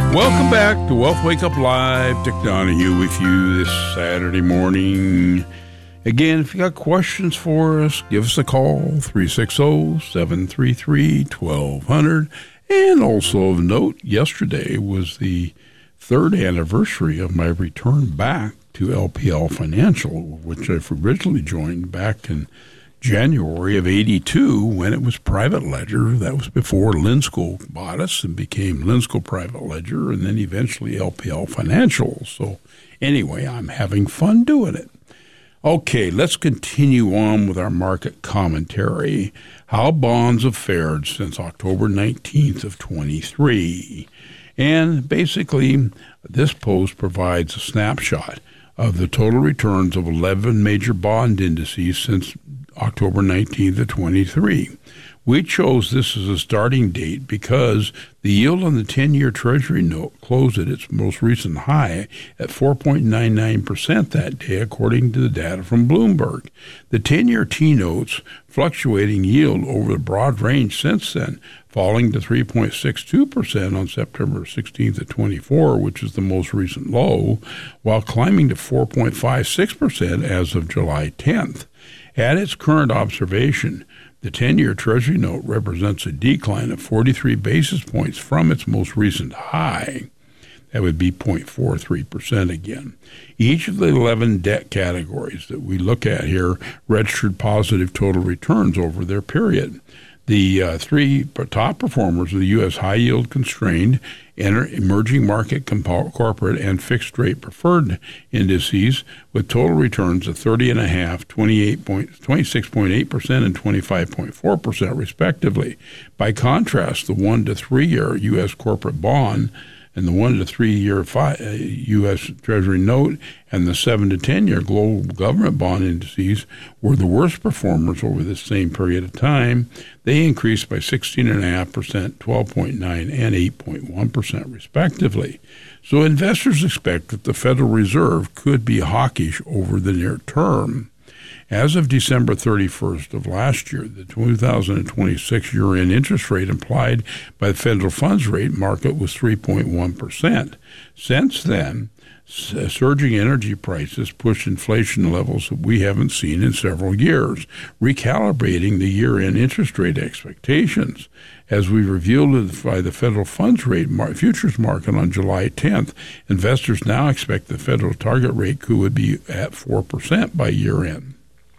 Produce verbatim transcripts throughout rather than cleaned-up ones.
Welcome back to Wealth Wake Up Live. Dick Donahue with you this Saturday morning. Again, if you got questions for us, give us a call, three six zero, seven three three, one two zero zero. And also of note, yesterday was the third anniversary of my return back to L P L Financial, which I've originally joined back in January of eighty-two when it was Private Ledger. That was before Linsco bought us and became Linsco Private Ledger, and then eventually L P L Financial. So anyway, I'm having fun doing it. Okay, let's continue on with our market commentary. How bonds have fared since October nineteenth of twenty-three. And basically, this post provides a snapshot of the total returns of eleven major bond indices since October nineteenth of twenty-three. We chose this as a starting date because the yield on the ten-year Treasury note closed at its most recent high at four point nine nine percent that day, according to the data from Bloomberg. The ten-year T-notes fluctuating yield over the broad range since then, falling to three point six two percent on September sixteenth of twenty-four, which is the most recent low, while climbing to four point five six percent as of July tenth. At its current observation, the ten-year Treasury note represents a decline of forty-three basis points from its most recent high. That would be zero point four three percent again. Each of the eleven debt categories that we look at here registered positive total returns over their period. The uh, three top performers are the U S high-yield constrained, emerging market comp- corporate, and fixed-rate preferred indices with total returns of thirty point five percent, twenty-eight point, twenty-six point eight percent, and twenty-five point four percent, respectively. By contrast, the one to three-year U S corporate bond and the one to three-year U S Treasury note and the seven to ten-year global government bond indices were the worst performers over this same period of time. They increased by sixteen point five percent, twelve point nine percent, and eight point one percent, respectively. So investors expect that the Federal Reserve could be hawkish over the near term. As of December thirty-first of last year, the two thousand twenty-six year-end interest rate implied by the federal funds rate market was three point one percent. Since then, surging energy prices pushed inflation levels that we haven't seen in several years, recalibrating the year-end interest rate expectations. As we revealed by the federal funds rate mar- futures market on July tenth, investors now expect the federal target rate could be at four percent by year-end.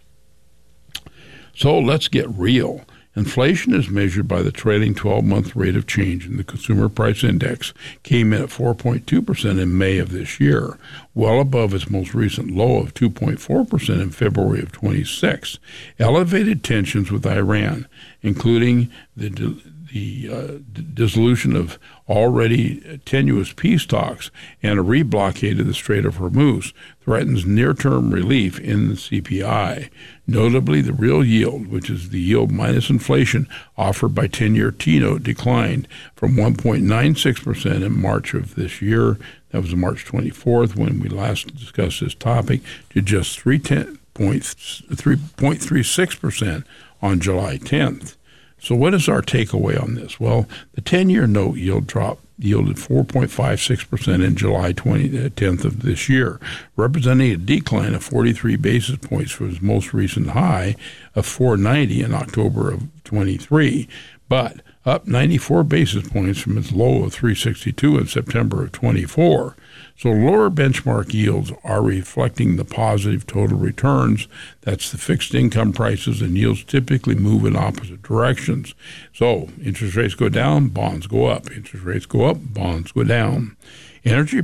So let's get real. Inflation is measured by the trailing twelve-month rate of change in the Consumer Price Index, came in at four point two percent in May of this year, well above its most recent low of two point four percent in February of twenty-six. Elevated tensions with Iran, including the the uh, d- dissolution of already tenuous peace talks and a reblockade of the Strait of Hormuz, threatens near-term relief in the C P I. Notably, the real yield, which is the yield minus inflation offered by ten-year T-note, declined from one point nine six percent in March of this year, that was March twenty-fourth when we last discussed this topic, to just three point three six percent on July tenth. So what is our takeaway on this? Well, the ten-year note yield drop yielded four point five six percent in July tenth of this year, representing a decline of forty-three basis points from its most recent high of four ninety in October of twenty-three, but up ninety-four basis points from its low of three sixty-two in September of twenty-four. So lower benchmark yields are reflecting the positive total returns. That's the fixed income prices, and yields typically move in opposite directions. So interest rates go down, bonds go up. Interest rates go up, bonds go down. Energy